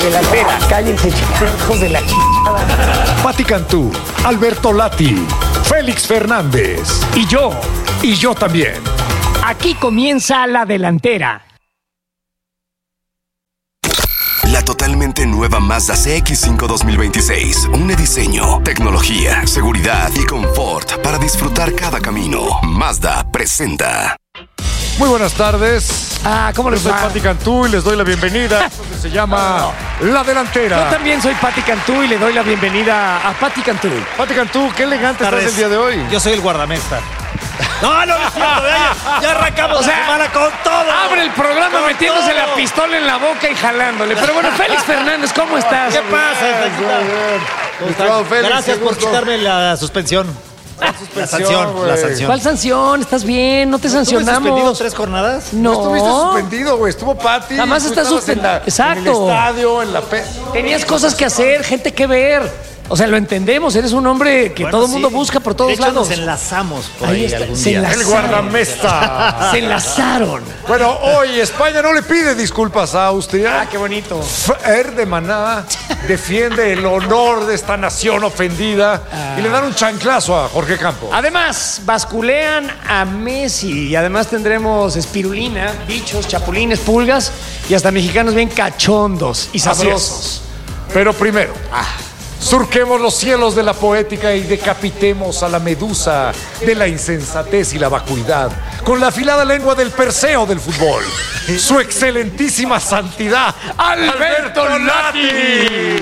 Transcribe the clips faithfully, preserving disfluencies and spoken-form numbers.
delantera. Cállense, hijos de la chingada. Pati Cantú, Alberto Lati, Félix Fernández. Y yo, Y yo también. aquí comienza la delantera. La totalmente nueva Mazda C X cinco dos mil veintiséis. Une diseño, tecnología, seguridad y confort para disfrutar cada camino. Mazda presenta. Muy buenas tardes. Ah, ¿cómo les Yo soy va? Pati Cantú y les doy la bienvenida a esto que se llama La Delantera. Yo también soy Pati Cantú y le doy la bienvenida a Pati Cantú. Pati Cantú, qué elegante estás el día de hoy. Yo soy el guardamesta. No, no, no es cierto, ya, ya arrancamos O sea, la semana con todo. Abre el programa Con metiéndose todo. la pistola en la boca y jalándole. Pero bueno, Félix Fernández, ¿cómo estás? ¿Qué pasa? ¿Cómo están? Félix, Gracias qué por gusto. quitarme la suspensión. La sanción, güey. la sanción. ¿Cuál sanción? ¿Estás bien? ¿No te ¿Estuve suspendido sancionamos? tres jornadas? No. No estuviste suspendido, güey. Estuvo Pati. Nada más tú estás estabas en suspen- la- Exacto. En el estadio, en la... Pe... Tenías cosas que hacer, gente que ver. O sea, lo entendemos. Eres un hombre que Bueno, todo el mundo sí. busca por todos de hecho, lados. nos enlazamos por Ahí ahí, está, algún se día. enlazaron. El guardamesta. Se enlazaron. Bueno, hoy España no le pide disculpas a Austria. Ah, qué bonito. Fer de Maná defiende el honor de esta nación ofendida y le dan un chanclazo a Jorge Campos. Además, basculean a Messi y además tendremos espirulina, bichos, chapulines, pulgas y hasta mexicanos bien cachondos y Así es. sabrosos. Pero primero, surquemos los cielos de la poética y decapitemos a la medusa de la insensatez y la vacuidad con la afilada lengua del Perseo del fútbol. Su excelentísima santidad, Alberto Lati.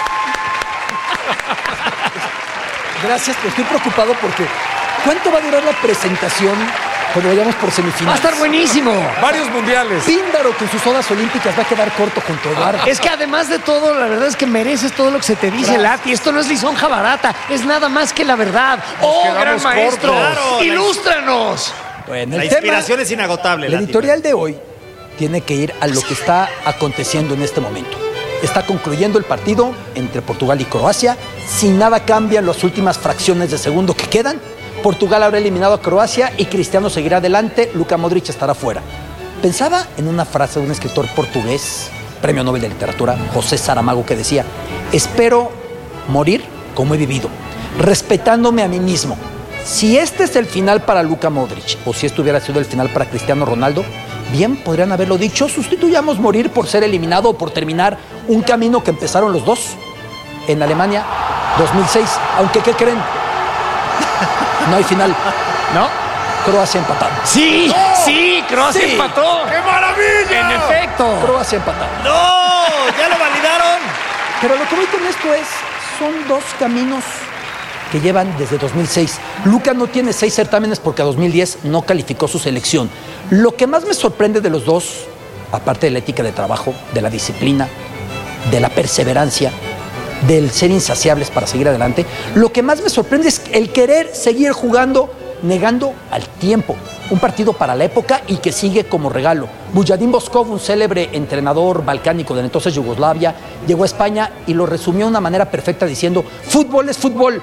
Gracias, pero estoy preocupado porque ¿cuánto va a durar la presentación cuando vayamos por Va a semifinales? estar buenísimo. Varios mundiales. Píndaro con sus odas olímpicas va a quedar corto junto a Eduardo. Es que además de todo, la verdad es que mereces todo lo que se te dice, Lati. Esto no es lisonja barata, es nada más que la verdad. ¡Oh, quedamos gran maestro! cortos. Claro, la- ¡Ilústranos! Bueno, La el tema, inspiración es inagotable. la Lati. editorial de hoy tiene que ir a lo que está aconteciendo en este momento. Está concluyendo el partido entre Portugal y Croacia. Si nada cambia en las últimas fracciones de segundo que quedan, Portugal habrá eliminado a Croacia y Cristiano seguirá adelante. Luka Modric estará fuera. Pensaba en una frase de un escritor portugués, premio Nobel de Literatura, José Saramago, que decía: espero morir como he vivido, respetándome a mí mismo. Si este es el final para Luka Modric, o si esto hubiera sido el final para Cristiano Ronaldo, bien podrían haberlo dicho: sustituyamos morir por ser eliminado o por terminar un camino que empezaron los dos en Alemania dos mil seis. Aunque, ¿qué creen? No hay final. ¿No? Croacia empatado. Sí, sí, Croacia Sí. empató. ¡Qué maravilla! En efecto. Croacia empatado. ¡No! ¡Ya lo validaron! Pero lo que voy con esto es, son dos caminos que llevan desde dos mil seis. Luka no tiene seis certámenes porque a dos mil diez no calificó su selección. Lo que más me sorprende de los dos, aparte de la ética de trabajo, de la disciplina, de la perseverancia, del ser insaciables para seguir adelante, lo que más me sorprende es el querer seguir jugando negando al tiempo. Un partido para la época y que sigue como regalo. Bujadin Boskov, un célebre entrenador balcánico de entonces Yugoslavia, llegó a España y lo resumió de una manera perfecta diciendo: fútbol es fútbol.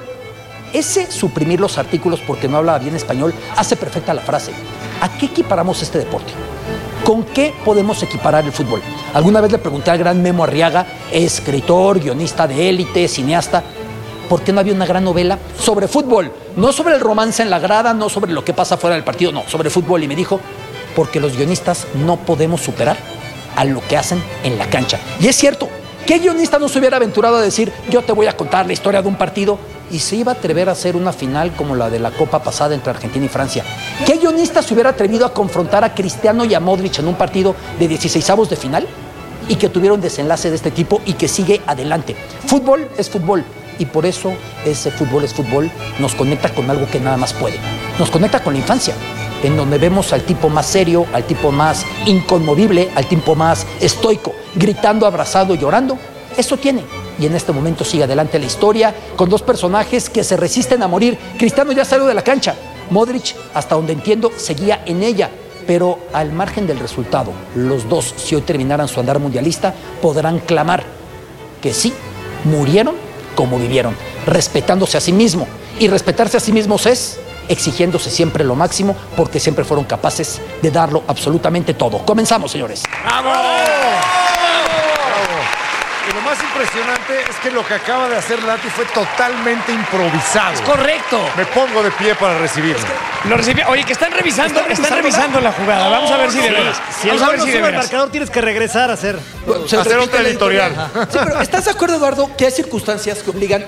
Ese suprimir los artículos porque no hablaba bien español hace perfecta la frase. ¿A qué equiparamos este deporte? ¿Con qué podemos equiparar el fútbol? Alguna vez le pregunté al gran Memo Arriaga, escritor, guionista de élite, cineasta, ¿por qué no había una gran novela sobre fútbol? No sobre el romance en la grada, no sobre lo que pasa fuera del partido, no, sobre fútbol. Y me dijo: porque los guionistas no podemos superar a lo que hacen en la cancha. Y es cierto, ¿qué guionista no se hubiera aventurado a decir: yo te voy a contar la historia de un partido? Y se iba a atrever a hacer una final como la de la Copa pasada entre Argentina y Francia. ¿Qué guionista se hubiera atrevido a confrontar a Cristiano y a Modric en un partido de dieciseisavos de final? Y que tuviera un desenlace de este tipo y que sigue adelante. Fútbol es fútbol. Y por eso ese fútbol es fútbol nos conecta con algo que nada más puede. Nos conecta con la infancia, en donde vemos al tipo más serio, al tipo más inconmovible, al tipo más estoico, gritando, abrazado, llorando. Eso tiene. Y en este momento sigue adelante la historia con dos personajes que se resisten a morir. Cristiano ya salió de la cancha. Modric, hasta donde entiendo, seguía en ella. Pero al margen del resultado, los dos, si hoy terminaran su andar mundialista, podrán clamar que sí, murieron como vivieron, respetándose a sí mismos. Y respetarse a sí mismos es exigiéndose siempre lo máximo, porque siempre fueron capaces de darlo absolutamente todo. Comenzamos, señores. ¡Bravo! Y lo más impresionante es que lo que acaba de hacer Lati fue totalmente improvisado. Es correcto. Me pongo de pie para recibirlo. Lo recibió. Oye, que están revisando, ¿Están están revisando, revisando la jugada. Vamos a ver si de veras. Si el Vamos a gol ver no si de sube el veras. marcador, tienes que regresar a hacer. Se Hacer repite otra la editorial. editorial. Sí, pero ¿estás de acuerdo, Eduardo, que hay circunstancias que obligan?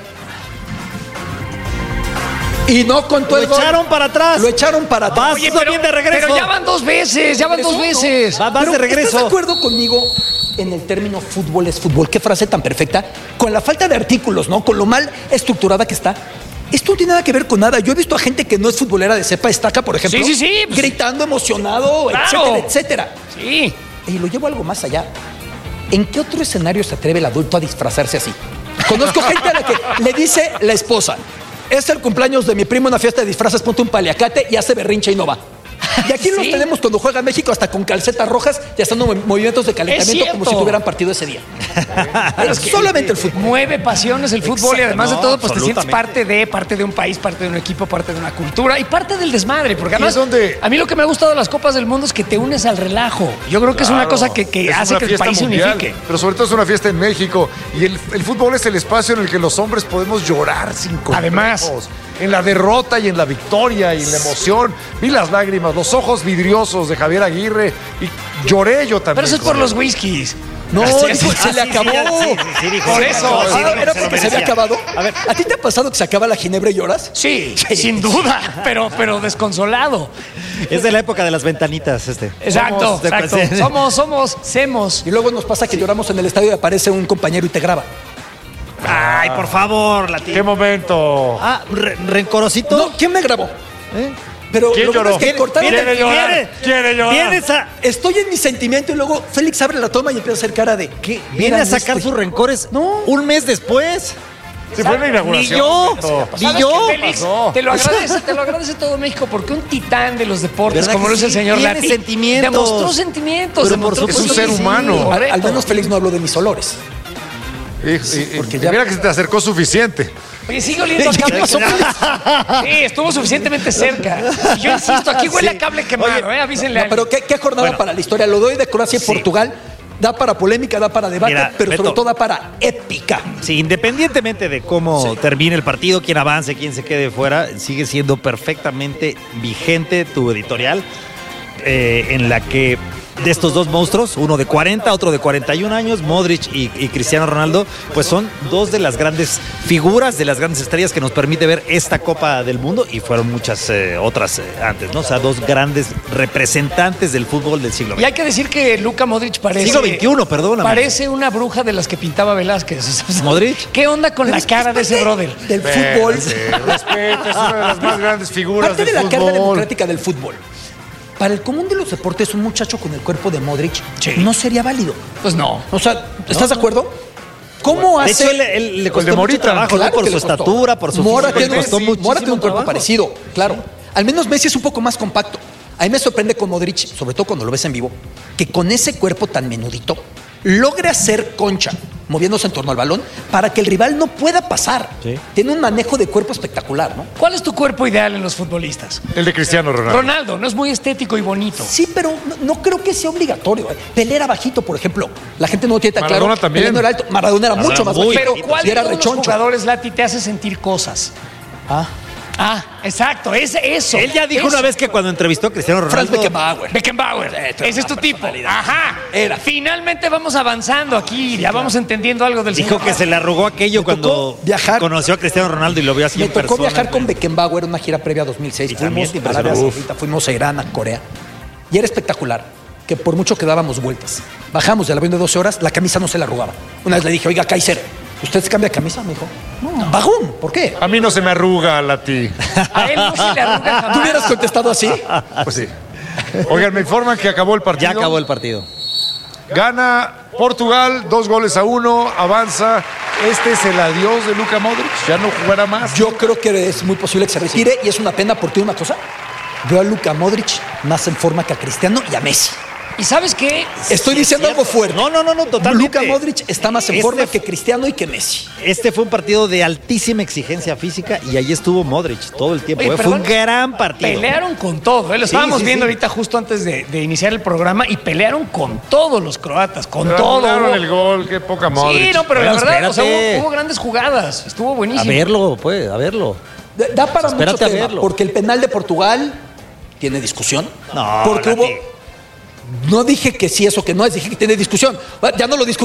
Y no contó Lo el gol. echaron para atrás. Lo echaron para atrás. Vas Oye, Eso pero, bien de regreso. pero ya van dos veces, ya van dos Regresó, ¿no? veces. Va- vas Pero, de regreso. ¿estás de acuerdo conmigo en el término fútbol es fútbol? Qué frase tan perfecta. Con la falta de artículos, ¿no? Con lo mal estructurada que está. Esto no tiene nada que ver con nada. Yo he visto a gente que no es futbolera de cepa estaca, por ejemplo. Sí, sí, sí, pues- gritando, emocionado, Claro. etcétera, etcétera. Sí. Y lo llevo algo más allá. ¿En qué otro escenario se atreve el adulto a disfrazarse así? Conozco gente a la que le dice la esposa: es el cumpleaños de mi primo, una fiesta de disfraces, ponte un paliacate, y hace berrinche y no va. Y aquí Sí. los tenemos cuando juega México hasta con calcetas rojas y haciendo mov- movimientos de calentamiento Es como cierto. si tuvieran partido ese día. Es solamente el fútbol. Mueve pasiones el fútbol y además de No, todo, pues te sientes absolutamente. parte de, parte de un país, parte de un equipo, parte de una cultura y parte del desmadre. Porque además, es donde- a mí lo que me ha gustado de las Copas del Mundo es que te unes al relajo. Yo creo que es una Claro. cosa que, que Es hace una que el fiesta país mundial, se unifique. Pero sobre todo es una fiesta en México. Y el, el fútbol es el espacio en el que los hombres podemos llorar sin complejos. Además. En la derrota y en la victoria y en la emoción. Vi las lágrimas, los ojos vidriosos de Javier Aguirre. Y lloré yo también. Pero eso es por con los él. whiskies. No, Así dijo, es. se Ah, le sí, acabó. sí, sí, sí, sí, dijo, Por sí, eso. no, Ah, sí, ¿era se lo porque se merecía. había acabado? A ver, ¿A ti te ha pasado que se acaba la ginebra y lloras? Sí, sin duda, pero, pero desconsolado. es de la época de las ventanitas este. Exacto, Somos de- exacto. sí. Somos, somos, semos. Y luego nos pasa que lloramos en el estadio y aparece un compañero y te graba. Ay, por favor, Lati. ¿Qué momento? Ah, re- rencorosito. No, ¿quién me grabó? ¿Eh? Pero ¿Quién lo bueno lloró? es que cortaron ¿Quiere el- llorar? Viene- ¿Quiere llorar? Vienes a, Estoy en mi sentimiento y luego Félix abre la toma y empieza a hacer cara de ¿qué? viene Era a sacar esto. sus rencores No. un mes después. Si fue una inauguración. Ni yo. Beto. Ni ¿Sabes yo. qué, Félix? pasó? Te lo agradece, te lo agradece todo México porque un titán de los deportes ¿Verdad como que lo es el sí? señor Tiene Lati sentimientos. demostró sentimientos, Pero demostró por supuesto que que sí. sí. humano. Al, al Correcto. menos Félix no habló de mis olores. Y- y- y- porque y ya- mira que se te acercó suficiente. Oye, sigue oliendo a ¿Qué cable pasó, quemado. Sí, estuvo suficientemente cerca. Y yo insisto, aquí huele Sí. a cable quemado, Oye, ¿eh? Avísenle a no, pero alguien. ¿qué, qué jornada Bueno. para la historia? Lo doy de Croacia y Sí. Portugal. Da para polémica, da para debate, Mira, pero Beto. sobre todo da para épica. Sí, independientemente de cómo Sí. termine el partido, quién avance, quién se quede fuera, sigue siendo perfectamente vigente tu editorial eh, en la que de estos dos monstruos, uno de cuarenta, otro de cuarenta y un años, Modric y, y Cristiano Ronaldo, pues son dos de las grandes figuras, de las grandes estrellas que nos permite ver esta Copa del Mundo y fueron muchas eh, otras eh, antes, ¿no? O sea, dos grandes representantes del fútbol del siglo Y veinte. hay que decir que Luka Modric parece... Siglo veintiuno, perdóname. Parece una bruja de las que pintaba Velázquez. ¿Modric? ¿Qué onda con la cara de ese brother? Del fútbol. Respeto, es una de las más grandes figuras Parte del de la carga fútbol. democrática del fútbol. Para el común de los deportes, un muchacho con el cuerpo de Modric Sí. no sería válido. Pues no. O sea, ¿estás de acuerdo? ¿Cómo De hace? hecho, él, él le El costó de mucho Morita, trabajo, ¿no? Claro Por que su le costó. estatura, por su Mora físico, le tiene, costó sí, muchísimo Mora tiene un cuerpo trabajo. parecido, claro. Al menos Messi es un poco más compacto. A mí me sorprende con Modric, sobre todo cuando lo ves en vivo, que con ese cuerpo tan menudito logre hacer concha, moviéndose en torno al balón, para que el rival no pueda pasar. Sí. Tiene un manejo de cuerpo espectacular, ¿no? ¿Cuál es tu cuerpo ideal en los futbolistas? El de Cristiano Ronaldo. Ronaldo, no es muy estético y bonito. Sí, pero no, no creo que sea obligatorio. ¿eh? Pelé era bajito, por ejemplo. La gente no lo tiene tan Maradona claro. también. Pelé no era alto. Maradona era Maradona mucho más muy bajito. Pero bajito, ¿cuál y de era todos los rechoncho. jugadores, Lati, te hace sentir cosas? Ah, Ah, exacto, es eso. Él ya dijo Eso. una vez que cuando entrevistó a Cristiano Franz Ronaldo... Beckenbauer. Beckenbauer, ese es tu tipo. Ajá. Era. Finalmente vamos avanzando aquí, ya vamos entendiendo algo del Dijo señor. que se le arrugó aquello Me cuando tocó viajar. conoció a Cristiano Ronaldo y lo vio así Me en tocó persona. viajar con Beckenbauer en una gira previa a dos mil seis. Y también Fuimos te a Arabia impresionó. Saudita, fuimos a Irán, a Corea. Y era espectacular, que por mucho que dábamos vueltas. Bajamos del avión de doce horas, la camisa no se le arrugaba. Una vez le dije, oiga, Kaiser, ¿usted se cambia de camisa? Me dijo, no, bajón, ¿por qué? A mí no se me arruga, Lati. A él no se le arruga jamás. ¿Tú hubieras contestado así? Pues sí. Oigan, me informan que acabó el partido. Ya acabó el partido. Gana Portugal, dos goles a uno, avanza. Este es el adiós de Luka Modric. Ya no jugará más. Yo creo que es muy posible que se retire y es una pena porque una cosa, veo a Luka Modric más en forma que a Cristiano y a Messi. ¿Y sabes qué? Estoy Sí, diciendo es algo cierto. fuerte. No, no, no, no, totalmente. Luka Modric está más en Este forma fue- que Cristiano y que Messi. Este fue un partido de altísima exigencia física y ahí estuvo Modric todo el tiempo. Oye, ¿eh? Fue perdón, un gran partido. Pelearon con todo, ¿eh? Lo Sí, estábamos sí, viendo sí. ahorita justo antes de, de iniciar el programa y pelearon con todos los croatas, con Pero todo. anularon Hubo- el gol, qué poca Modric. Sí, no, pero Bueno, la verdad, o sea, espérate. hubo, hubo grandes jugadas. Estuvo A buenísimo. verlo, pues, a verlo. Da para mucho Espérate a tema, verlo. porque el penal de Portugal tiene discusión. No, porque Nati. hubo... No dije que sí, eso que no es, dije que tiene discusión. Ya no lo discutimos.